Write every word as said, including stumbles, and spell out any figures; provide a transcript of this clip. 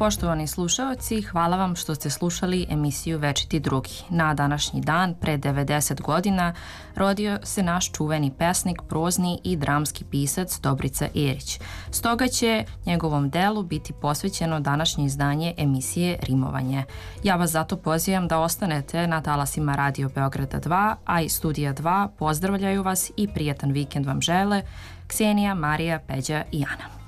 Poštovani slušaoci, hvala vam što ste slušali emisiju Večiti drugi. Na današnji dan, pre devedeset godina, rodio se naš čuveni pesnik, prozni i dramski pisac Dobrica Erić. Stoga će njegovom delu biti posvećeno današnje izdanje emisije Rimovanje. Ja vas zato pozivam da ostanete na talasima Radio Beograda dva, a i Studija dva pozdravljaju vas i prijatan vikend vam žele Ksenija, Marija, Peđa i Ana.